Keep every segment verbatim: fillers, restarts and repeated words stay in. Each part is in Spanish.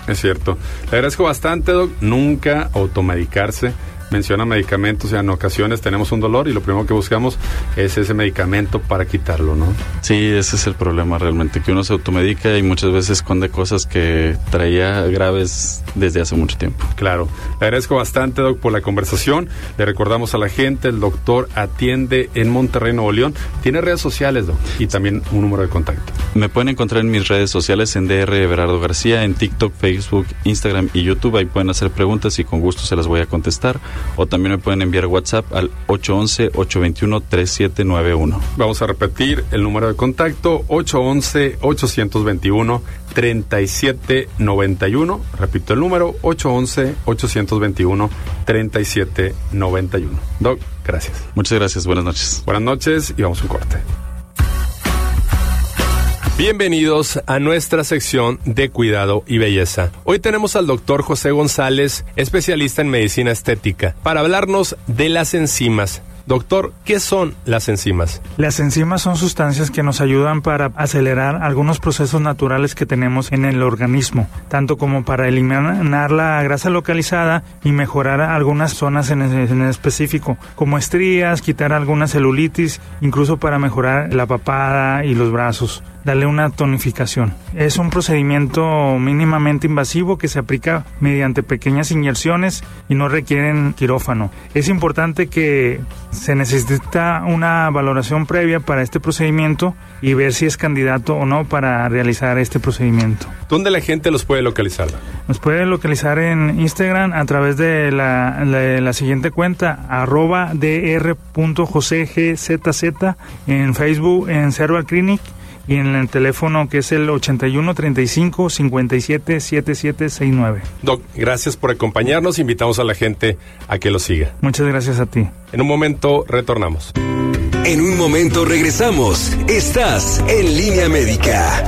Es cierto. Le agradezco bastante, Doc. Nunca automedicarse. Menciona medicamentos, y en ocasiones tenemos un dolor y lo primero que buscamos es ese medicamento para quitarlo, ¿no? Sí, ese es el problema realmente, que uno se automedica y muchas veces esconde cosas que traía graves desde hace mucho tiempo. Claro. Le agradezco bastante, Doc, por la conversación. Le recordamos a la gente, el doctor atiende en Monterrey, Nuevo León. Tiene redes sociales, Doc, y también un número de contacto. Me pueden encontrar en mis redes sociales en D R Everardo García, en TikTok, Facebook, Instagram y YouTube. Ahí pueden hacer preguntas y con gusto se las voy a contestar. O también me pueden enviar WhatsApp al ocho once, ocho veintiuno, treinta y siete noventa y uno. Vamos a repetir el número de contacto, ocho once, ocho veintiuno, treinta y siete noventa y uno. Repito el número, ocho once, ocho veintiuno, treinta y siete noventa y uno. Doc, gracias. Muchas gracias, buenas noches. Buenas noches y vamos a un corte. Bienvenidos a nuestra sección de cuidado y belleza. Hoy tenemos al doctor José González, especialista en medicina estética, para hablarnos de las enzimas. Doctor, ¿qué son las enzimas? Las enzimas son sustancias que nos ayudan para acelerar algunos procesos naturales que tenemos en el organismo, tanto como para eliminar la grasa localizada y mejorar algunas zonas en, en específico, como estrías, quitar alguna celulitis, incluso para mejorar la papada y los brazos, darle una tonificación. Es un procedimiento mínimamente invasivo que se aplica mediante pequeñas inyecciones y no requieren quirófano. Es importante que se necesita una valoración previa para este procedimiento y ver si es candidato o no para realizar este procedimiento. ¿Dónde la gente los puede localizar? Nos puede localizar en Instagram a través de la, la, la siguiente cuenta, arroba dr.josegzz, en Facebook en Serval Clinic, y en el teléfono que es el ochenta y uno, treinta y cinco, cincuenta y siete, setenta y siete sesenta y nueve. Doc, gracias por acompañarnos. Invitamos a la gente a que lo siga. Muchas gracias a ti. En un momento retornamos. En un momento regresamos. Estás en Línea Médica.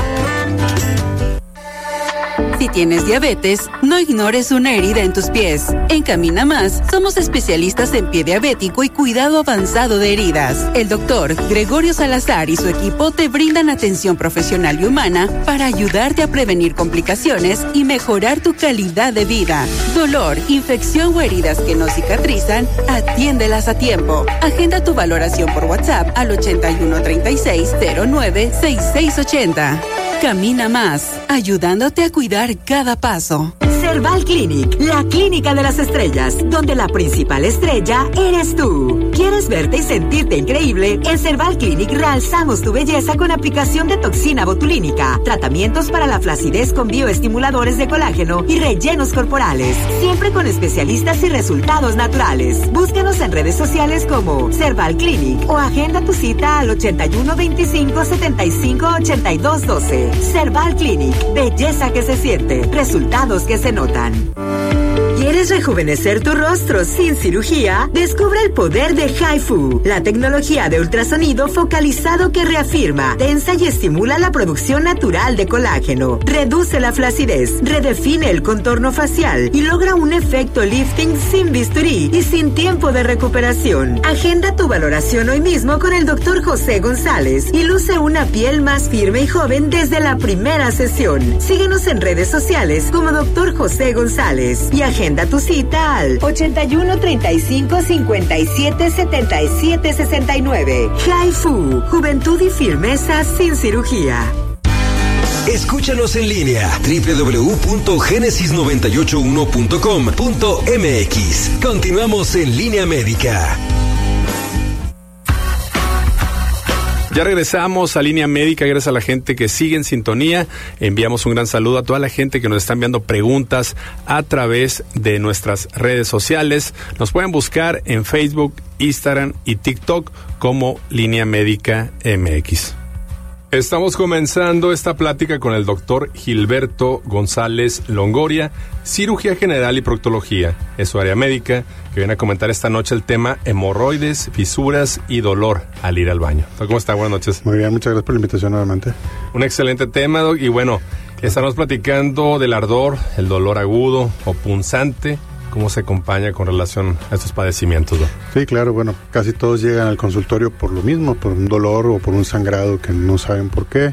Si tienes diabetes, no ignores una herida en tus pies. En Camina Más, somos especialistas en pie diabético y cuidado avanzado de heridas. El doctor Gregorio Salazar y su equipo te brindan atención profesional y humana para ayudarte a prevenir complicaciones y mejorar tu calidad de vida. Dolor, infección o heridas que no cicatrizan, atiéndelas a tiempo. Agenda tu valoración por WhatsApp al ochenta y uno, treinta y seis, cero nueve, sesenta y seis ochenta. Camina Más, ayudándote a cuidar cada paso. Serval Clinic, la clínica de las estrellas, donde la principal estrella eres tú. ¿Quieres verte y sentirte increíble? En Serval Clinic realzamos tu belleza con aplicación de toxina botulínica, tratamientos para la flacidez con bioestimuladores de colágeno y rellenos corporales, siempre con especialistas y resultados naturales. Búscanos en redes sociales como Serval Clinic o agenda tu cita al ochenta y uno, veinticinco, setenta y cinco, ochenta y dos doce. Serval Clinic, belleza que se siente, resultados que se notan. ¿Quieres rejuvenecer tu rostro sin cirugía? Descubre el poder de HIFU, la tecnología de ultrasonido focalizado que reafirma, tensa y estimula la producción natural de colágeno, reduce la flacidez, redefine el contorno facial y logra un efecto lifting sin bisturí y sin tiempo de recuperación. Agenda tu valoración hoy mismo con el doctor José González y luce una piel más firme y joven desde la primera sesión. Síguenos en redes sociales como doctor José González y agenda tu cita al ochenta y uno, treinta y cinco, cincuenta y siete, setenta y siete sesenta y nueve. HIFU, juventud y firmeza sin cirugía. Escúchanos en línea doble u doble u doble u punto génesis noventa y ocho uno punto com punto m x. Continuamos en Línea Médica. Ya regresamos a Línea Médica, gracias a la gente que sigue en sintonía. Enviamos un gran saludo a toda la gente que nos está enviando preguntas a través de nuestras redes sociales. Nos pueden buscar en Facebook, Instagram y TikTok como Línea Médica M X. Estamos comenzando esta plática con el doctor Gilberto González Longoria, cirugía general y proctología. Es su área médica, que viene a comentar esta noche el tema hemorroides, fisuras y dolor al ir al baño. ¿Cómo está? Buenas noches. Muy bien, muchas gracias por la invitación nuevamente. Un excelente tema, Doc. Y bueno, estamos platicando del ardor, el dolor agudo o punzante. ¿Cómo se acompaña con relación a estos padecimientos, ¿no? Sí, claro, bueno, casi todos llegan al consultorio por lo mismo, por un dolor o por un sangrado que no saben por qué.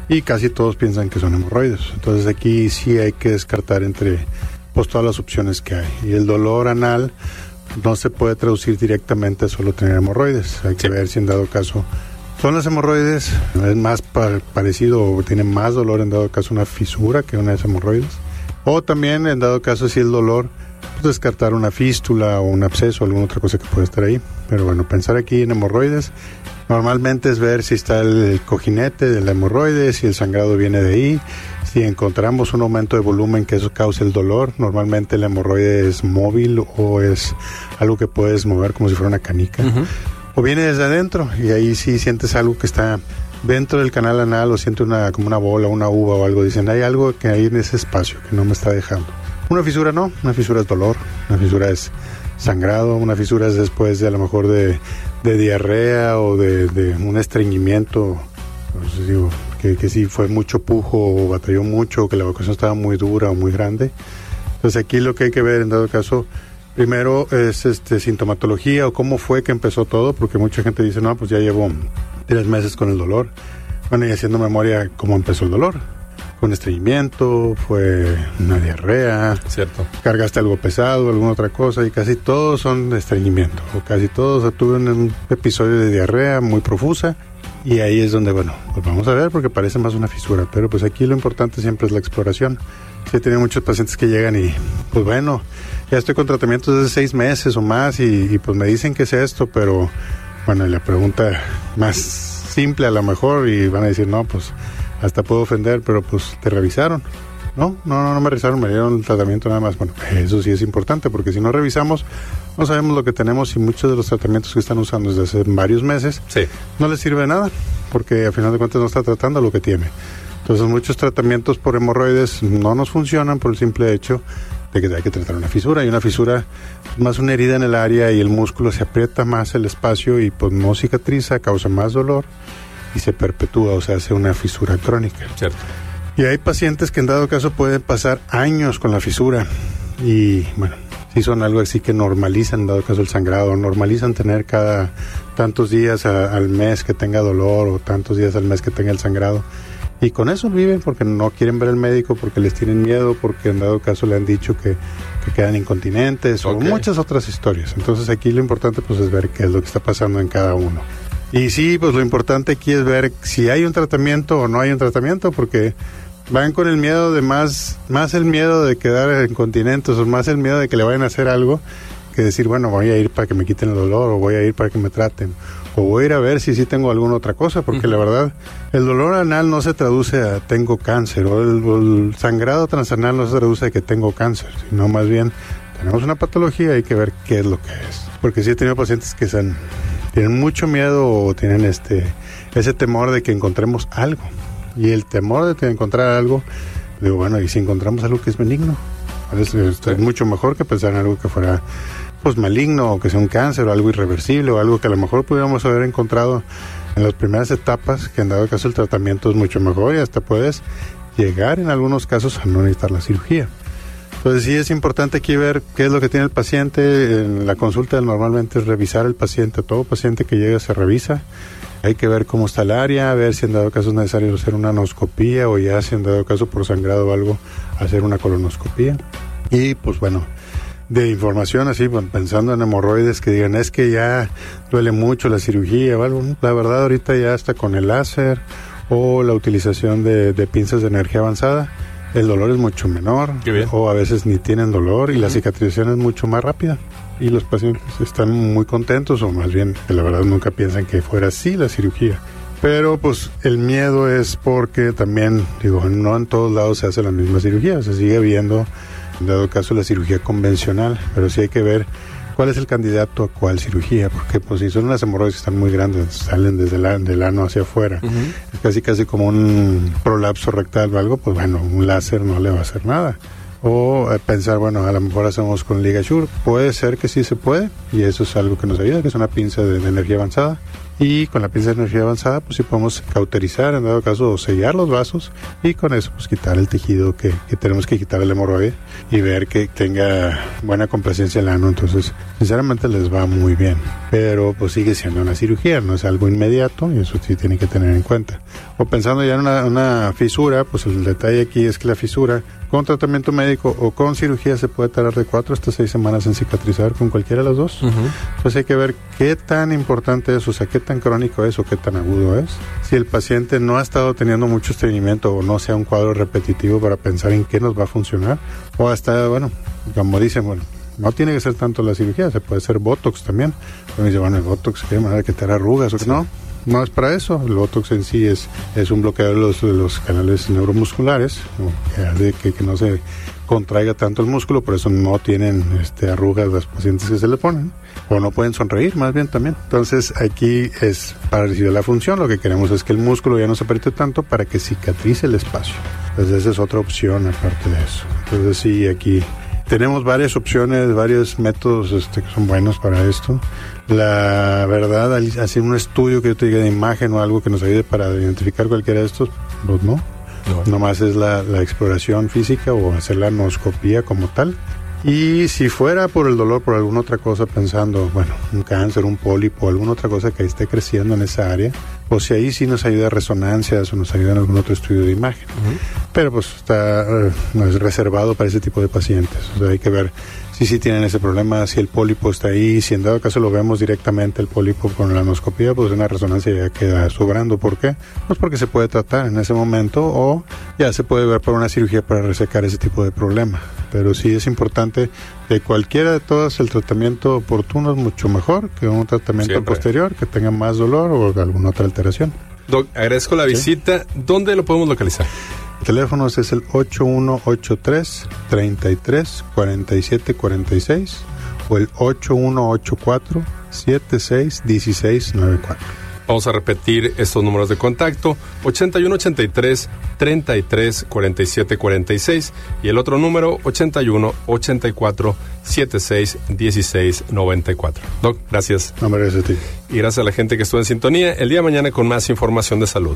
y casi todos piensan que son hemorroides. Entonces aquí sí hay que descartar entre pues todas las opciones que hay. Y el dolor anal no se puede traducir directamente a solo tener hemorroides. Hay que sí. ver si en dado caso son las hemorroides, es más pa- parecido o tiene más dolor en dado caso una fisura que unas hemorroides. O también en dado caso si el dolor, pues descartar una fístula o un absceso o alguna otra cosa que pueda estar ahí. Pero bueno, pensar aquí en hemorroides normalmente es ver si está el, el cojinete de la hemorroide, si el sangrado viene de ahí. Si encontramos un aumento de volumen que eso cause el dolor, normalmente la hemorroide es móvil o es algo que puedes mover como si fuera una canica. Uh-huh. O viene desde adentro y ahí sí sientes algo que está dentro del canal anal o sientes una, como una bola, una uva o algo. Dicen, hay algo que hay en ese espacio que no me está dejando. Una fisura no, una fisura es dolor, una fisura es sangrado, una fisura es después de a lo mejor de, de diarrea o de, de un estreñimiento, pues digo, que, que sí fue mucho pujo o batalló mucho, o que la evacuación estaba muy dura o muy grande. Entonces aquí lo que hay que ver en dado caso, primero es este sintomatología o cómo fue que empezó todo, porque mucha gente dice, no, pues ya llevo tres meses con el dolor. Bueno, y haciendo memoria, ¿cómo empezó el dolor? Fue un estreñimiento, fue una diarrea, cierto, cargaste algo pesado, alguna otra cosa, y casi todos son de estreñimiento, o casi todos tuve un, un episodio de diarrea muy profusa, y ahí es donde, bueno, pues vamos a ver, porque parece más una fisura, pero pues aquí lo importante siempre es la exploración. Sí, he tenido muchos pacientes que llegan y, pues bueno, ya estoy con tratamientos desde seis meses o más, y, y pues me dicen que es esto, pero, bueno, y la pregunta más simple a lo mejor, y van a decir, no, pues hasta puedo ofender, pero pues te revisaron. No, no, no, no me revisaron, me dieron el tratamiento nada más. Bueno, eso sí es importante, porque si no revisamos, no sabemos lo que tenemos, y muchos de los tratamientos que están usando desde hace varios meses, sí. no les sirve de nada, porque al final de cuentas no está tratando lo que tiene. Entonces muchos tratamientos por hemorroides no nos funcionan por el simple hecho de que hay que tratar una fisura, y una fisura es más una herida en el área y el músculo se aprieta más el espacio y pues no cicatriza, causa más dolor y se perpetúa, o sea, hace una fisura crónica. Cierto. Y hay pacientes que en dado caso pueden pasar años con la fisura y, bueno, si son algo así que normalizan en dado caso el sangrado, normalizan tener cada tantos días a, al mes que tenga dolor o tantos días al mes que tenga el sangrado. Y con eso viven porque no quieren ver al médico, porque les tienen miedo, porque en dado caso le han dicho que, que quedan incontinentes, okay, o muchas otras historias. Entonces aquí lo importante pues es ver qué es lo que está pasando en cada uno. Y sí, pues lo importante aquí es ver si hay un tratamiento o no hay un tratamiento, porque van con el miedo de más, más el miedo de quedar incontinentes o más el miedo de que le vayan a hacer algo, que decir, bueno, voy a ir para que me quiten el dolor o voy a ir para que me traten. O voy a ir a ver si sí tengo alguna otra cosa, porque uh-huh. la verdad, el dolor anal no se traduce a tengo cáncer, o el, o el sangrado transanal no se traduce a que tengo cáncer, sino más bien tenemos una patología y hay que ver qué es lo que es. Porque sí he tenido pacientes que son, tienen mucho miedo o tienen este ese temor de que encontremos algo. Y el temor de encontrar algo, digo, bueno, y si encontramos algo que es benigno, es, es, sí. es mucho mejor que pensar en algo que fuera pues maligno, o que sea un cáncer o algo irreversible, o algo que a lo mejor pudiéramos haber encontrado en las primeras etapas, que en dado caso el tratamiento es mucho mejor y hasta puedes llegar en algunos casos a no necesitar la cirugía. Entonces sí es importante aquí ver qué es lo que tiene el paciente. En la consulta normalmente es revisar el paciente, todo paciente que llega se revisa. Hay que ver cómo está el área, ver si en dado caso es necesario hacer una anoscopía, o ya si en dado caso por sangrado o algo, hacer una colonoscopía. Y pues bueno, de información así, pensando en hemorroides que digan, es que ya duele mucho la cirugía o algo. La verdad ahorita ya está con el láser o la utilización de, de pinzas de energía avanzada, el dolor es mucho menor, o a veces ni tienen dolor y uh-huh. la cicatrización es mucho más rápida. Y los pacientes están muy contentos, o más bien, que la verdad nunca piensan que fuera así la cirugía. Pero pues el miedo es porque también, digo, no en todos lados se hace la misma cirugía, se sigue viendo, en dado caso, la cirugía convencional, pero sí hay que ver cuál es el candidato a cuál cirugía, porque pues si son unas hemorroides que están muy grandes, salen desde el ano, del ano hacia afuera, uh-huh. es casi casi como un prolapso rectal o algo, pues bueno, un láser no le va a hacer nada. O eh, pensar, bueno, a lo mejor hacemos con LigaSure, puede ser que sí se puede, y eso es algo que nos ayuda, que es una pinza de, de energía avanzada, Y con la pinza de energía avanzada, pues sí podemos cauterizar, en dado caso, o sellar los vasos, y con eso, pues quitar el tejido que, que tenemos que quitar el hemorroide y ver que tenga buena complacencia el ano. Entonces, sinceramente les va muy bien. Pero, pues sigue siendo una cirugía, no es algo inmediato, y eso sí tiene que tener en cuenta. O pensando ya en una, una fisura, pues el detalle aquí es que la fisura, con tratamiento médico o con cirugía, se puede tardar de cuatro hasta seis semanas en cicatrizar, con cualquiera de las dos. Uh-huh. Pues hay que ver qué tan importante es, o sea, qué tan crónico es o qué tan agudo es. Si el paciente no ha estado teniendo mucho estreñimiento o no sea un cuadro repetitivo para pensar en qué nos va a funcionar, o hasta, bueno, como dicen, bueno, no tiene que ser tanto la cirugía, se puede hacer Botox también. Uno dice, bueno, el Botox, ¿qué manera que te hará arrugas? Sí. No, no es para eso. El Botox en sí es, es un bloqueador de los, de los canales neuromusculares, que hace que, que no se contraiga tanto el músculo, por eso no tienen este, arrugas los pacientes que se le ponen, o no pueden sonreír más bien también. Entonces aquí es parecido a la función, lo que queremos es que el músculo ya no se apriete tanto para que cicatrice el espacio. Entonces esa es otra opción aparte de eso. Entonces sí, aquí tenemos varias opciones, varios métodos este, que son buenos para esto. La verdad, hacer un estudio que yo te diga de imagen o algo que nos ayude para identificar cualquiera de estos, pues no. No. Nomás es la, la exploración física o hacer la anoscopía como tal. Y si fuera por el dolor, por alguna otra cosa, pensando, bueno, un cáncer, un pólipo, alguna otra cosa que esté creciendo en esa área, pues si ahí sí nos ayuda resonancias o nos ayuda en algún otro estudio de imagen. Uh-huh. Pero pues está, no es reservado para ese tipo de pacientes. O sea, hay que ver si sí tienen ese problema, si el pólipo está ahí, si en dado caso lo vemos directamente el pólipo con la anoscopía, pues una resonancia ya queda sobrando. ¿Por qué? Pues porque se puede tratar en ese momento o ya se puede ver por una cirugía para resecar ese tipo de problema. Pero sí es importante, de cualquiera de todas, el tratamiento oportuno es mucho mejor que un tratamiento Siempre. posterior que tenga más dolor o alguna otra alteración. Doc, agradezco la visita. ¿Sí? ¿Dónde lo podemos localizar? El teléfono es el ocho uno ocho tres, treinta y tres, cuarenta y siete cuarenta y seis o el ocho uno ocho cuatro, setenta y seis, dieciséis noventa y cuatro. Vamos a repetir estos números de contacto: ochenta y uno ochenta y tres, treinta y tres, cuarenta y siete cuarenta y seis y el otro número ochenta y uno ochenta y cuatro, setenta y seis, dieciséis noventa y cuatro. Doc, gracias. No, gracias a ti. Y gracias a la gente que estuvo en sintonía. El día de mañana con más información de salud.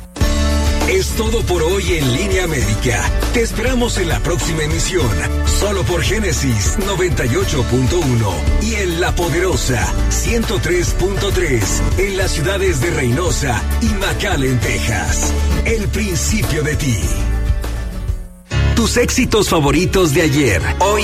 Es todo por hoy en Línea Médica. Te esperamos en la próxima emisión, solo por Génesis noventa y ocho punto uno y en La Poderosa ciento tres punto tres en las ciudades de Reynosa y McAllen, Texas. El principio de ti. Tus éxitos favoritos de ayer, hoy